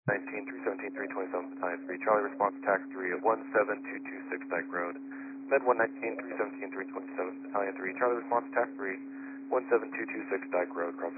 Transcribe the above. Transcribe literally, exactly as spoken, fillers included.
nineteen, three seventeen, three twenty-seven, Battalion three, Charlie response attack three at one seven two two six Dyke Road. Med one nineteen, three seventeen, three twenty-seven, Battalion three, Charlie response attack three, one seven two two six Dyke Road, cross